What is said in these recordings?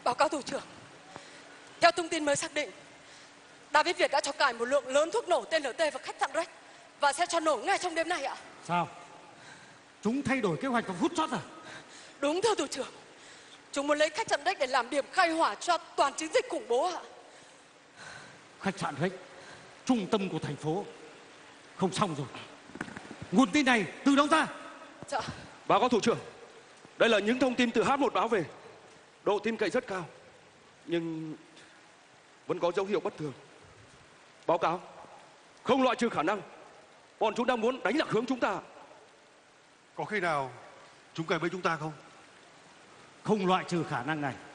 Báo cáo thủ trưởng, theo thông tin mới xác định, David Việt đã cho cải một lượng lớn thuốc nổ TNT vào khách sạn Rex và sẽ cho nổ ngay trong đêm nay ạ. Sao? Chúng thay đổi kế hoạch vào phút chót à? Đúng thưa thủ trưởng, chúng muốn lấy khách sạn Rex để làm điểm khai hỏa cho toàn chiến dịch khủng bố ạ. Khách sạn Rex, trung tâm của thành phố. Không xong rồi. Nguồn tin này từ đâu ra? Dạ. Báo cáo thủ trưởng, đây là những thông tin từ H1 báo về. Độ tin cậy rất cao, nhưng vẫn có dấu hiệu bất thường. Báo cáo, không loại trừ khả năng bọn chúng đang muốn đánh lạc hướng chúng ta. Có khi nào chúng cày bẫy chúng ta không? Không loại trừ khả năng này.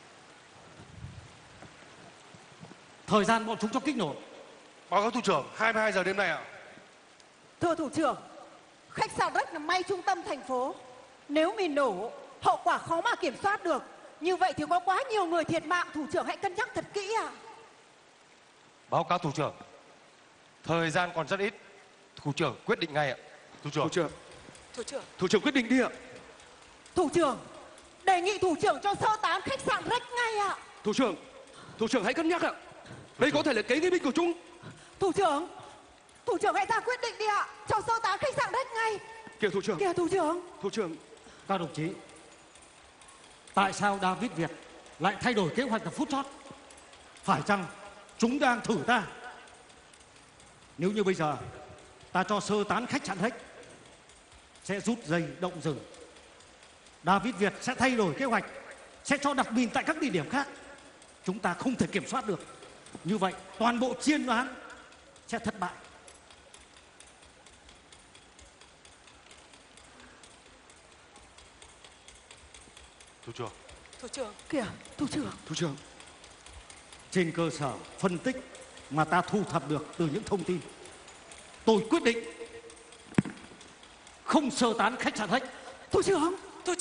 Thời gian bọn chúng cho kích nổ. Báo cáo thủ trưởng, 22 giờ đêm nay ạ. Thưa thủ trưởng, khách sạn Rex nằm ngay trung tâm thành phố. Nếu mìn nổ, hậu quả khó mà kiểm soát được. Như vậy thì có quá nhiều người thiệt mạng. Thủ trưởng hãy cân nhắc thật kỹ ạ. Báo cáo thủ trưởng, thời gian còn rất ít. Thủ trưởng quyết định ngay ạ. Thủ trưởng. Thủ trưởng quyết định đi ạ. Thủ trưởng, đề nghị thủ trưởng cho sơ tán khách sạn Rex ngay ạ. Thủ trưởng hãy cân nhắc ạ. Đây có thể là kế nghi binh của chúng. Thủ trưởng hãy ra quyết định đi ạ. Cho sơ tán khách sạn Rex ngay. Kìa thủ trưởng. Kìa thủ trưởng. Thủ trưởng. Các đồng chí, tại sao David Việt lại thay đổi kế hoạch vào phút chót? Phải chăng chúng đang thử ta? Nếu như bây giờ ta cho sơ tán khách sạn Rex, sẽ rút dây động rừng. David Việt sẽ thay đổi kế hoạch, sẽ cho đặt mìn tại các địa điểm khác. Chúng ta không thể kiểm soát được. Như vậy toàn bộ chiến đoán sẽ thất bại. Thủ trưởng. Kìa, thủ trưởng. Trên cơ sở phân tích mà ta thu thập được từ những thông tin, tôi quyết định không sơ tán khách sạn Rex. Thủ trưởng.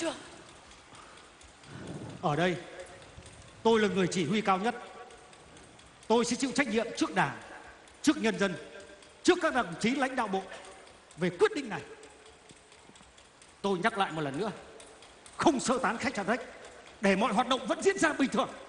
Ở đây tôi là người chỉ huy cao nhất. Tôi sẽ chịu trách nhiệm trước Đảng, trước nhân dân, trước các đồng chí lãnh đạo bộ về quyết định này. Tôi nhắc lại một lần nữa, không sơ tán khách sạn Rex để mọi hoạt động vẫn diễn ra bình thường.